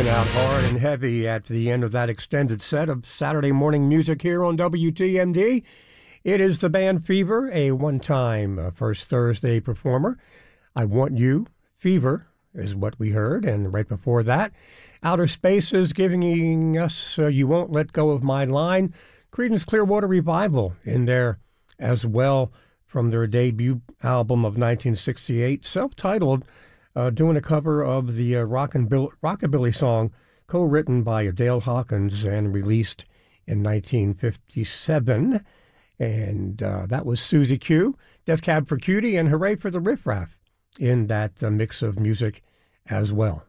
Coming out hard and heavy at the end of that extended set of Saturday morning music here on WTMD. It is the band Fever, a one-time First Thursday performer. I Want You, Fever is what we heard, and right before that, Outer Spaces giving us You Won't Let Go of My Line. Creedence Clearwater Revival in there as well from their debut album of 1968, self-titled, doing a cover of the Rockabilly song co-written by Dale Hawkins and released in 1957. And that was Susie Q, Death Cab for Cutie, and Hooray for the Riff Raff in that mix of music as well.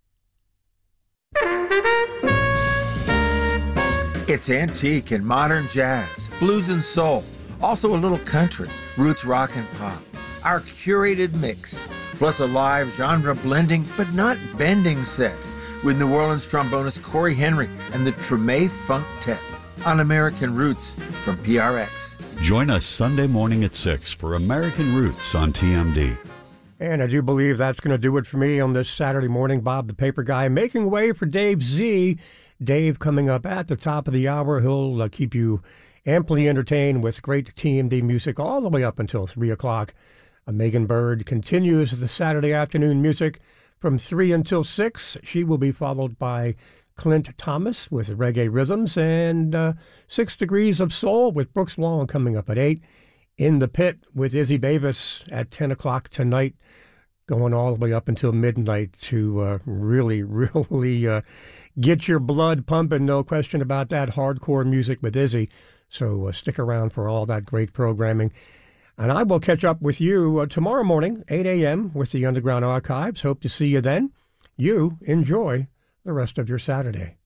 It's antique and modern jazz, blues and soul, also a little country, roots rock and pop. Our curated mix, plus a live genre blending but not bending set with New Orleans trombonist Corey Henry and the Treme Funk Tep on American Roots from PRX. Join us Sunday morning at 6 for American Roots on TMD. And I do believe that's going to do it for me on this Saturday morning. Bob the Paper Guy making way for Dave Z. Dave coming up at the top of the hour. He'll keep you amply entertained with great TMD music all the way up until 3 o'clock. Megan Bird continues the Saturday afternoon music from 3 until 6. She will be followed by Clint Thomas with Reggae Rhythms and 6 Degrees of Soul with Brooks Long coming up at 8. In the Pit with Izzy Davis at 10 o'clock tonight, going all the way up until midnight to really get your blood pumping, no question about that, hardcore music with Izzy. So stick around for all that great programming. And I will catch up with you tomorrow morning, 8 a.m. with the Underground Archives. Hope to see you then. You enjoy the rest of your Saturday.